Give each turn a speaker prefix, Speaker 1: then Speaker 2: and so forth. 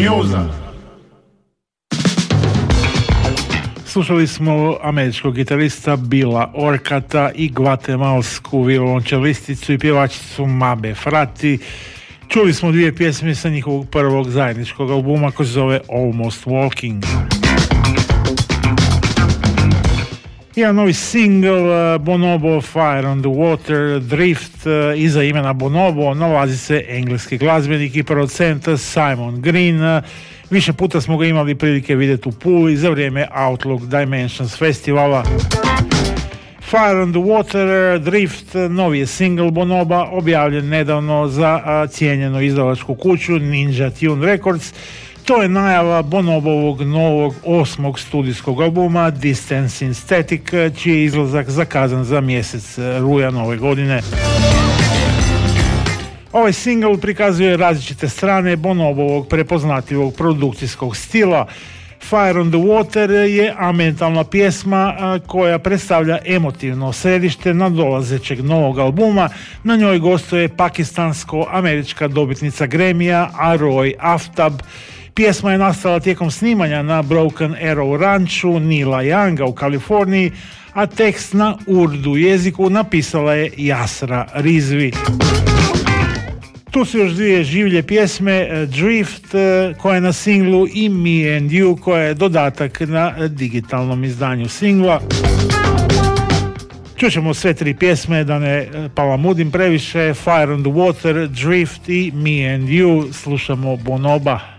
Speaker 1: Newsa.
Speaker 2: Slušali smo američkog gitarista Billa Orcata i gvatemalsku violončelisticu i pjevačicu Mabe Frati. Čuli smo dvije pjesme sa njihovog prvog zajedničkog albuma koji se zove Almost Walking. Jedan novi single Bonobo, Fire on the Water, Drift. Iza imena Bonobo nalazi se engleski glazbenik i producent Simon Green. Više puta smo ga imali prilike vidjeti u Puli za vrijeme Outlook Dimensions festivala. Fire on the Water, Drift, novi je single Bonoba, objavljen nedavno za cijenjenu izdavačku kuću Ninja Tune Records. To je najava Bonobovog novog 8. studijskog albuma Distance in Static, čiji je izlazak zakazan za mjesec rujan ove godine. Ovaj single prikazuje različite strane Bonobovog prepoznatljivog produkcijskog stila. Fire on the Water je ambientalna pjesma koja predstavlja emotivno središte nadolazećeg novog albuma. Na njoj gostuje pakistansko-američka dobitnica Grammy-a Aroy Aftab. Pjesma je nastala tijekom snimanja na Broken Arrow ranču Neila Younga u Kaliforniji, a tekst na urdu jeziku napisala je Yasra Rizvi. Tu su još dvije življe pjesme, Drift koja je na singlu i Me and You koja je dodatak na digitalnom izdanju singla. Čućemo sve tri pjesme da ne palamudim previše. Fire on the Water, Drift i Me and You. Slušamo Bonoba.